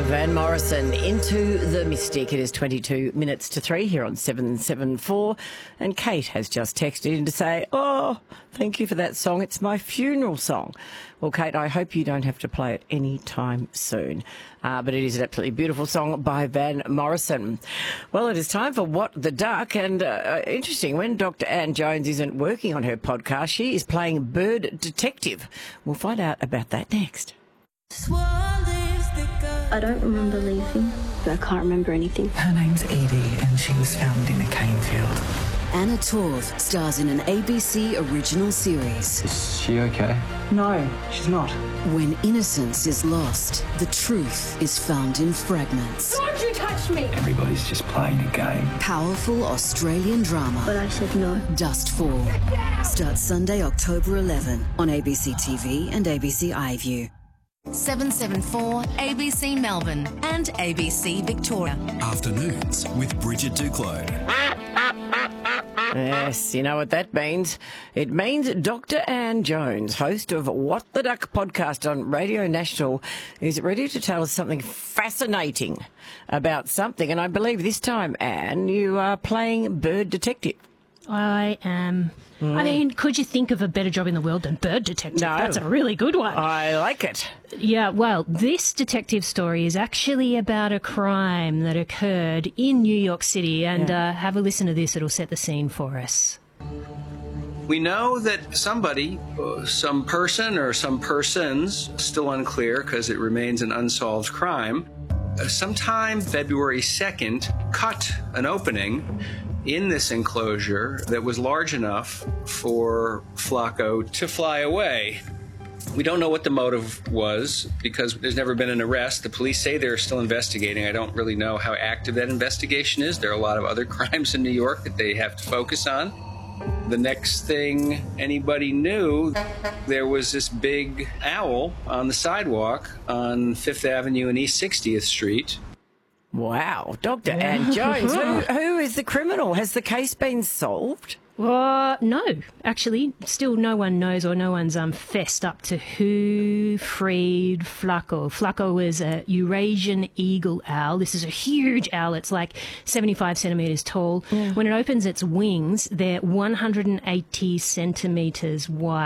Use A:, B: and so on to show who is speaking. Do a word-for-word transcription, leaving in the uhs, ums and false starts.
A: Van Morrison, Into the Mystic. It is twenty-two minutes to three here on seven seven four. And Kate has just texted in to say, oh, thank you for that song. It's my funeral song. Well, Kate, I hope you don't have to play it any time soon. Uh, but it is an absolutely beautiful song by Van Morrison. Well, it is time for What the Duck. And uh, interesting, when Doctor Anne Jones isn't working on her podcast, she is playing Bird Detective. We'll find out about that next.
B: I don't remember leaving, but I can't remember anything.
C: Her name's Edie, and she was found in a cane field.
D: Anna Torv stars in an A B C original series.
E: Is she okay?
C: No, she's not.
D: When innocence is lost, the truth is found in fragments.
B: Don't you touch me!
E: Everybody's just playing a game.
D: Powerful Australian drama.
B: But I said no.
D: Dustfall. Starts Sunday, October eleventh on A B C T V and A B C iView.
F: seven seven four A B C Melbourne and A B C Victoria.
G: Afternoons with Bridget Duclos.
A: Yes, you know what that means. It means Doctor Anne Jones, host of What the Duck podcast on Radio National, is ready to tell us something fascinating about something. And I believe this time, Anne, you are playing Bird Detective.
H: I am.
A: Mm.
H: I mean, could you think of a better job in the world than Bird Detective?
A: No.
H: That's a really good one.
A: I like it.
H: Yeah, well, this detective story is actually about a crime that occurred in New York City. And
A: Yeah.
H: uh, have a listen to this. It'll set the scene for us.
I: We know that somebody, uh, some person or some persons, still unclear because it remains an unsolved crime, uh, sometime February second cut an opening in this enclosure that was large enough for Flacco to fly away. We don't know what the motive was because there's never been an arrest. The police say they're still investigating. I don't really know how active that investigation is. There are a lot of other crimes in New York that they have to focus on. The next thing anybody knew, there was this big owl on the sidewalk on Fifth Avenue and East sixtieth Street.
A: Wow. Doctor Anne Jones, who, who is the criminal? Has the case been solved?
H: Well, no, actually, still no one knows or no one's um, fessed up to who freed Flacco. Flacco is a Eurasian eagle owl. This is a huge owl. It's like seventy-five centimetres tall. Yeah. When it opens its wings, they're one hundred eighty centimetres wide.